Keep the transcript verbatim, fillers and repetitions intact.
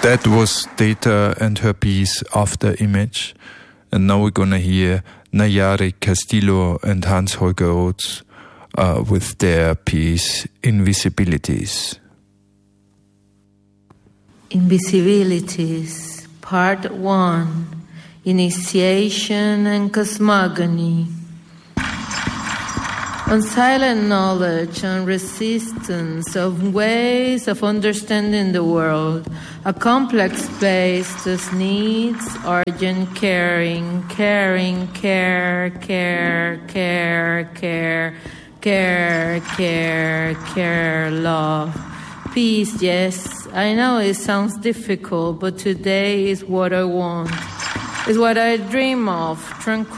That was Data and her piece After Image. And now we're gonna hear Nayari Castillo and Hans Holger Oates uh, with their piece Invisibilities. Invisibilities, Part one, Initiation and Cosmogony. On silent knowledge and resistance of ways of understanding the world, a complex space thus needs urgent caring, caring, care, care, care, care, care, care, care, love. Peace, yes, I know it sounds difficult, but today is what I want. Is what I dream of, tranquility.